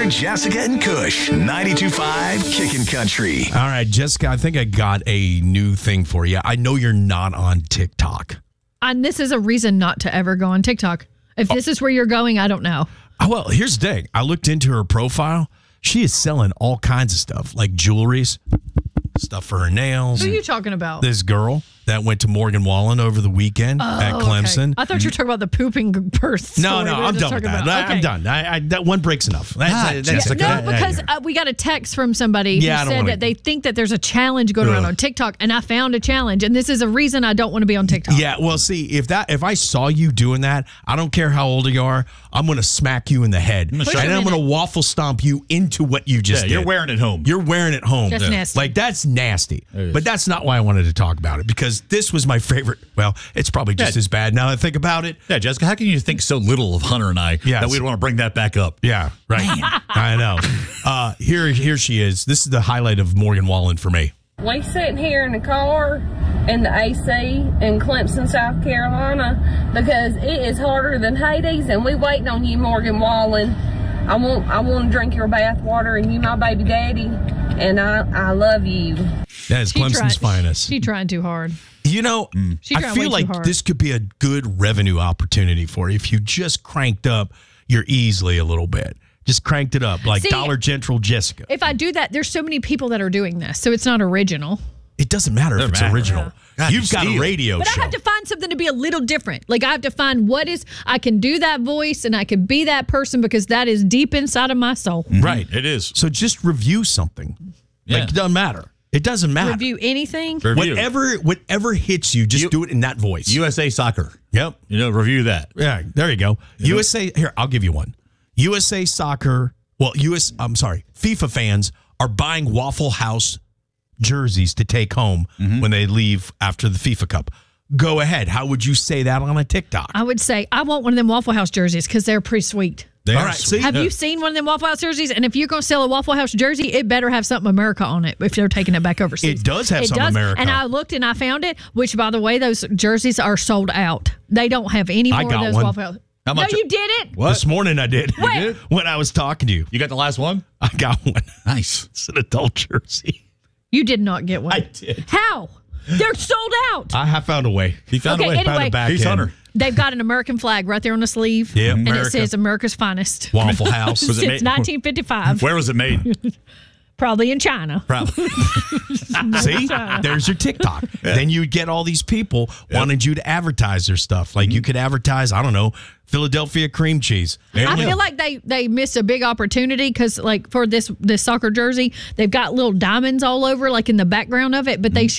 Jessica and Kush, 92.5 Kickin' Country. All right, Jessica, I think I got a new thing for you. I know you're not on TikTok. And this is a reason not to ever go on TikTok. If this is where you're going, I don't know. Well, here's the thing. I looked into her profile. She is selling all kinds of stuff, like jewelries, stuff for her nails. Who are you talking about? This girl that went to Morgan Wallen over the weekend at Clemson. Okay. I thought you were talking about the pooping purse. No, I'm done with that. Okay. I'm done. That one break's enough. Because we got a text from somebody who said that they think that there's a challenge going around on TikTok, and I found a challenge, and this is a reason I don't want to be on TikTok. Yeah, well, see, if I saw you doing that, I don't care how old you are, I'm going to smack you in the head, and I'm going to waffle stomp you into what you just did. You're wearing it home. You're wearing it home. That's nasty. Like, that's nasty. But that's not why I wanted to talk about it, because this was my favorite. Well, it's probably just as bad now that I think about it. Yeah, Jessica, how can you think so little of Hunter and I that we'd want to bring that back up? Yeah, right. I know. Here she is. This is the highlight of Morgan Wallen for me. We sitting here in the car in the AC in Clemson, South Carolina, because it is harder than Hades, and we waiting on you, Morgan Wallen. I want to drink your bath water, and you my baby daddy, and I love you. That is Clemson's finest. She trying too hard. You know, I feel like this could be a good revenue opportunity for you if you just cranked up your Easily a little bit. Just cranked it up, like Dollar General Jessica. If I do that, there's so many people that are doing this, so it's not original. It doesn't matter if it's original. Yeah. God, You've got a radio But show. I have to find something to be a little different. Like, I have to find I can do that voice and I can be that person because that is deep inside of my soul. Right. It is. So just review something. Yeah. Like, it doesn't matter. It doesn't matter. Review anything? Whatever hits you, just do it in that voice. USA Soccer. Yep. Review that. Yeah, there you go. USA, here, I'll give you one. USA Soccer, FIFA fans are buying Waffle House jerseys to take home when they leave after the FIFA Cup. Go ahead. How would you say that on a TikTok? I would say, I want one of them Waffle House jerseys because they're pretty sweet. All right, see? Have you seen one of them Waffle House jerseys? And if you're going to sell a Waffle House jersey, it better have something America on it if they're taking it back overseas. It does have something America. And I looked and I found it, which, by the way, those jerseys are sold out. They don't have any more of those Waffle House. How much? No, you didn't. What? This morning I did. When? You did? When I was talking to you. You got the last one? I got one. Nice. It's an adult jersey. You did not get one. I did. How? They're sold out. I found a way. He found a way. Anyway, Found a back He's end. Hunter. They've got an American flag right there on the sleeve. Yeah, and America. it says America's finest. Waffle House. Was it Since made- 1955. Where was it made? Probably in China. Probably. See? There's your TikTok. Then you get all these people wanting you to advertise their stuff. Like you could advertise, I don't know, Philadelphia cream cheese. I feel like they missed a big opportunity because, like, for this soccer jersey, they've got little diamonds all over, like in the background of it, but they should